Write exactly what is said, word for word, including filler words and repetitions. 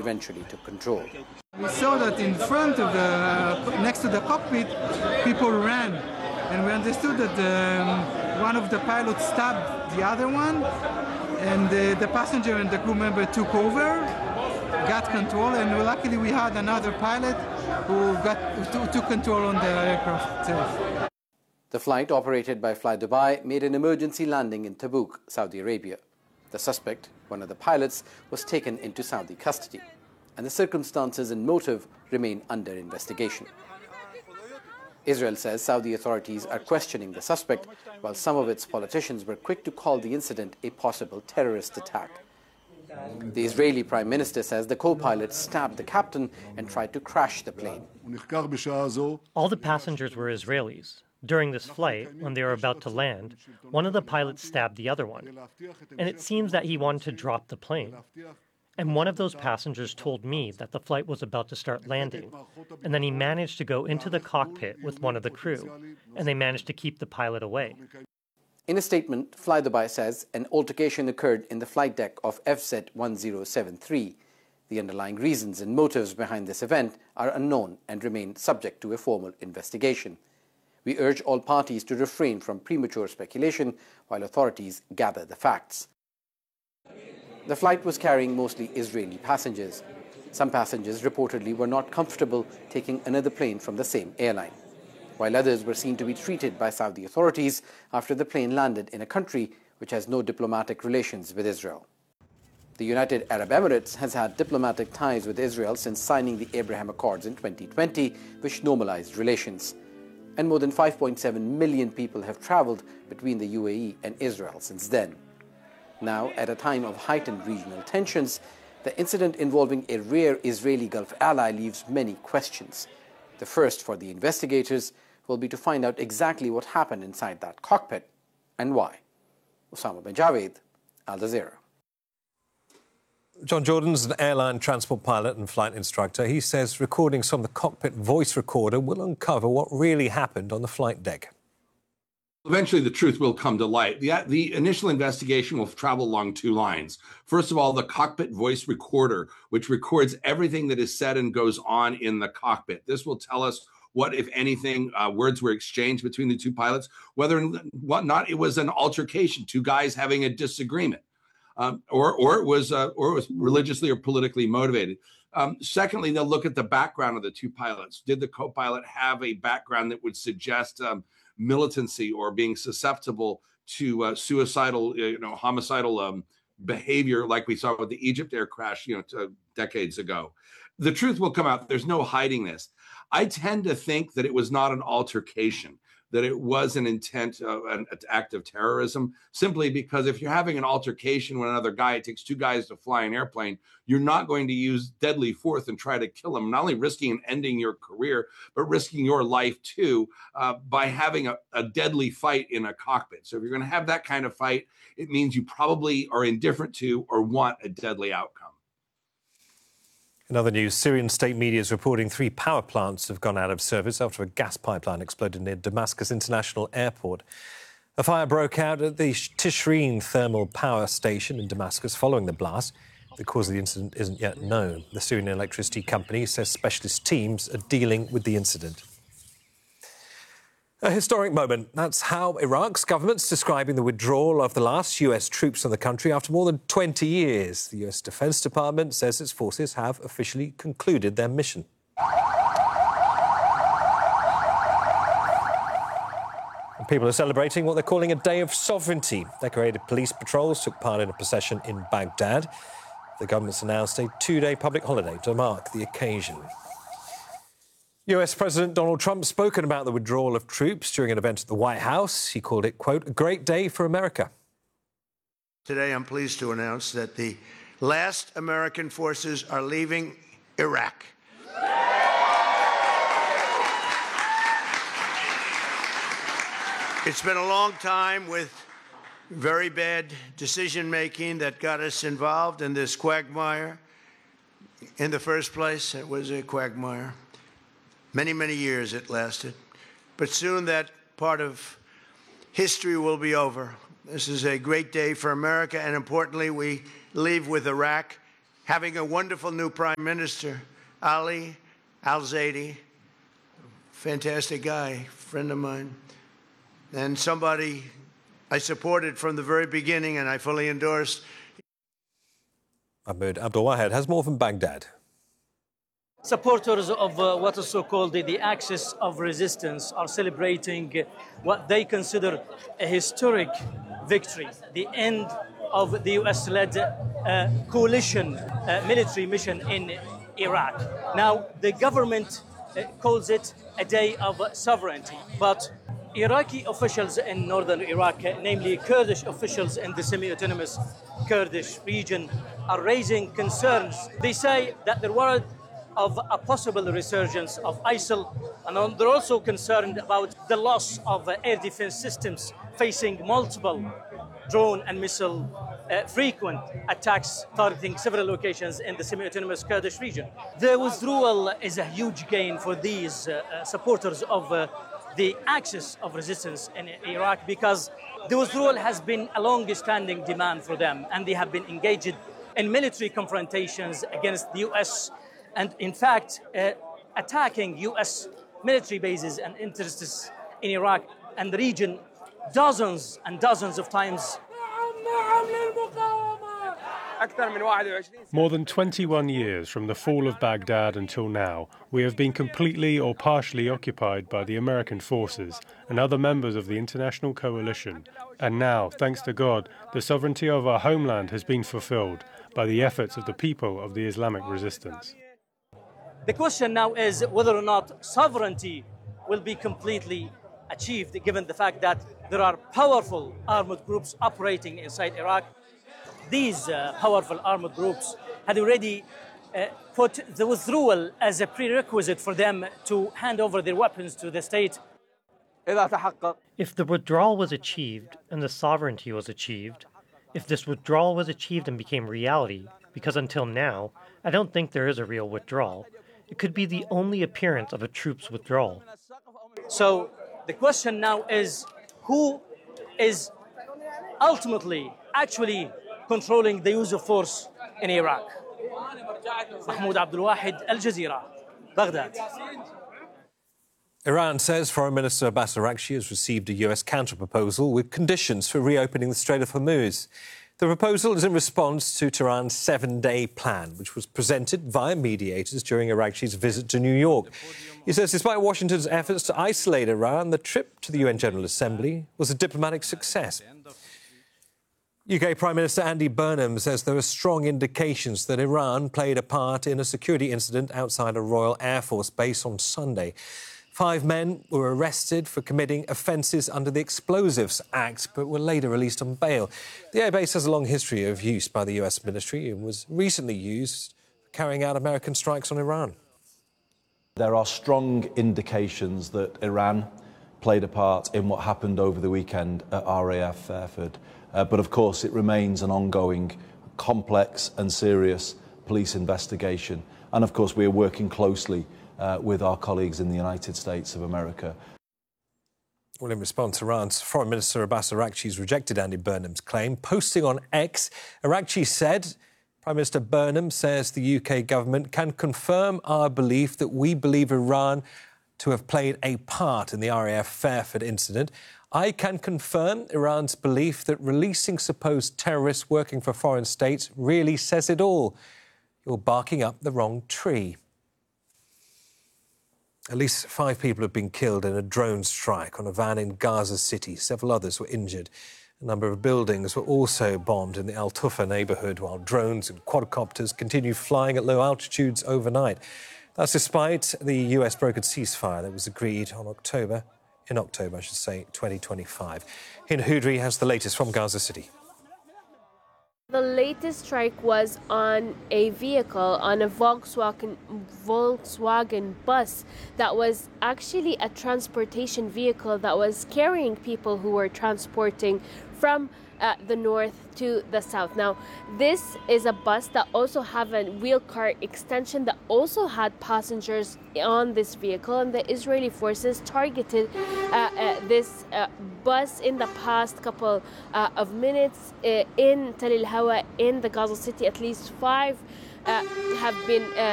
eventually took control. We saw that in front of the, next to the cockpit, people ran. And we understood that um, one of the pilots stabbed the other one, and uh, the passenger and the crew member took over, got control, and luckily we had another pilot who got who took control on the aircraft itself. The flight, operated by Fly Dubai, made an emergency landing in Tabuk, Saudi Arabia. The suspect, one of the pilots, was taken into Saudi custody, and the circumstances and motive remain under investigation. Israel says Saudi authorities are questioning the suspect, while some of its politicians were quick to call the incident a possible terrorist attack. The Israeli Prime Minister says the co-pilot stabbed the captain and tried to crash the plane. All the passengers were Israelis. During this flight, when they were about to land, one of the pilots stabbed the other one. And it seems that he wanted to drop the plane. And one of those passengers told me that the flight was about to start landing, and then he managed to go into the cockpit with one of the crew, and they managed to keep the pilot away. In a statement, Fly Dubai says an altercation occurred in the flight deck of F Z one zero seven three. The underlying reasons and motives behind this event are unknown and remain subject to a formal investigation. We urge all parties to refrain from premature speculation while authorities gather the facts. The flight was carrying mostly Israeli passengers. Some passengers reportedly were not comfortable taking another plane from the same airline, while others were seen to be treated by Saudi authorities after the plane landed in a country which has no diplomatic relations with Israel. The United Arab Emirates has had diplomatic ties with Israel since signing the Abraham Accords in twenty twenty, which normalized relations. And more than five point seven million people have traveled between the U A E and Israel since then. Now, at a time of heightened regional tensions, the incident involving a rare Israeli Gulf ally leaves many questions. The first for the investigators will be to find out exactly what happened inside that cockpit and why. Osama bin Javed, Al Jazeera. John Jordan's an airline transport pilot and flight instructor. He says recordings from the cockpit voice recorder will uncover what really happened on the flight deck. Eventually, the truth will come to light. The, the initial investigation will travel along two lines. First of all, the cockpit voice recorder, which records everything that is said and goes on in the cockpit. This will tell us what, if anything, uh, words were exchanged between the two pilots, whether or what not it was an altercation, two guys having a disagreement, um, or or it was uh, or it was religiously or politically motivated. Um, secondly, they'll look at the background of the two pilots. Did the co-pilot have a background that would suggest um, militancy or being susceptible to uh, suicidal, you know, homicidal um, behavior like we saw with the Egypt air crash, you know, t- decades ago? The truth will come out. There's no hiding this. I tend to think that it was not an altercation, that it was an intent, uh, an act of terrorism, simply because if you're having an altercation with another guy, it takes two guys to fly an airplane, you're not going to use deadly force and try to kill him, not only risking and ending your career, but risking your life too, uh, by having a, a deadly fight in a cockpit. So if you're going to have that kind of fight, it means you probably are indifferent to or want a deadly outcome. In other news, Syrian state media is reporting three power plants have gone out of service after a gas pipeline exploded near Damascus International Airport. A fire broke out at the Tishreen thermal power station in Damascus following the blast. The cause of the incident isn't yet known. The Syrian electricity company says specialist teams are dealing with the incident. A historic moment. That's how Iraq's government's describing the withdrawal of the last U S troops from the country after more than twenty years. The U S Defense Department says its forces have officially concluded their mission. And people are celebrating what they're calling a day of sovereignty. Decorated police patrols took part in a procession in Baghdad. The government's announced a two-day public holiday to mark the occasion. U S President Donald Trump spoken about the withdrawal of troops during an event at the White House. He called it, quote, a great day for America. Today, I'm pleased to announce that the last American forces are leaving Iraq. It's been a long time with very bad decision-making that got us involved in this quagmire. In the first place, it was a quagmire. Many, many years it lasted. But soon that part of history will be over. This is a great day for America, and importantly, we leave with Iraq having a wonderful new prime minister, Ali Al-Zaidi, fantastic guy, friend of mine, and somebody I supported from the very beginning and I fully endorsed. Mahmoud Abdul-Wahed has more from Baghdad. Supporters of uh, what is so-called the, the axis of resistance are celebrating what they consider a historic victory, the end of the U S-led uh, coalition uh, military mission in Iraq. Now, the government uh, calls it a day of sovereignty, but Iraqi officials in northern Iraq, namely Kurdish officials in the semi-autonomous Kurdish region, are raising concerns. They say that they're worried of a possible resurgence of ISIL, and they're also concerned about the loss of air defense systems facing multiple drone and missile uh, frequent attacks targeting several locations in the semi-autonomous Kurdish region. The withdrawal is a huge gain for these uh, uh, supporters of uh, the axis of resistance in Iraq, because the withdrawal has been a long-standing demand for them, and they have been engaged in military confrontations against the U S and, in fact, uh, attacking U S military bases and interests in Iraq and the region dozens and dozens of times. More than twenty-one years from the fall of Baghdad until now, we have been completely or partially occupied by the American forces and other members of the international coalition. And now, thanks to God, the sovereignty of our homeland has been fulfilled by the efforts of the people of the Islamic resistance. The question now is whether or not sovereignty will be completely achieved, given the fact that there are powerful armed groups operating inside Iraq. These uh, powerful armed groups had already uh, put the withdrawal as a prerequisite for them to hand over their weapons to the state. If the withdrawal was achieved and the sovereignty was achieved, if this withdrawal was achieved and became reality, because until now, I don't think there is a real withdrawal, it could be the only appearance of a troops withdrawal. So the question now is, who is ultimately actually controlling the use of force in Iraq? Mahmoud Abdul-Wahed, Al Jazeera, Baghdad. Iran says Foreign Minister Abbas Araghchi has received a U S counter-proposal with conditions for reopening the Strait of Hormuz. The proposal is in response to Tehran's seven-day plan, which was presented via mediators during Araghchi's visit to New York. He says despite Washington's efforts to isolate Iran, the trip to the U N General Assembly was a diplomatic success. U K Prime Minister Andy Burnham says there are strong indications that Iran played a part in a security incident outside a Royal Air Force base on Sunday. Five men were arrested for committing offences under the Explosives Act, but were later released on bail. The airbase has a long history of use by the U S military and was recently used for carrying out American strikes on Iran. There are strong indications that Iran played a part in what happened over the weekend at R A F Fairford. Uh, but of course, it remains an ongoing, complex and serious police investigation. And of course, we are working closely uh, with our colleagues in the United States of America. Well, in response, Iran's Foreign Minister Abbas Araghchi has rejected Andy Burnham's claim. Posting on X, Araghchi said, Prime Minister Burnham says the U K government can confirm our belief that we believe Iran to have played a part in the R A F Fairford incident. I can confirm Iran's belief that releasing supposed terrorists working for foreign states really says it all. You're barking up the wrong tree. At least five people have been killed in a drone strike on a van in Gaza City. Several others were injured. A number of buildings were also bombed in the Al Tufa neighbourhood, while drones and quadcopters continue flying at low altitudes overnight. That's despite the U S brokered ceasefire that was agreed on October, in October, I should say, twenty twenty-five. Hin Houdri has the latest from Gaza City. The latest strike was on a vehicle, on a Volkswagen, Volkswagen bus that was actually a transportation vehicle that was carrying people who were transporting from uh, the north to the south. Now, this is a bus that also had a wheel car extension that also had passengers on this vehicle, and the Israeli forces targeted uh, uh, this uh, bus in the past couple uh, of minutes uh, in Tel El Hawa in the Gaza City. At least five uh, have been uh,